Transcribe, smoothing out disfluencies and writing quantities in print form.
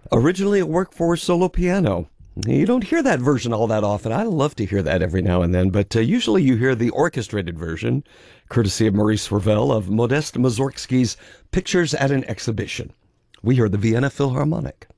Originally a work for solo piano. You don't hear that version all that often. I love to hear that every now and then, but usually you hear the orchestrated version, courtesy of Maurice Ravel, of Modest Mussorgsky's Pictures at an Exhibition. We hear the Vienna Philharmonic.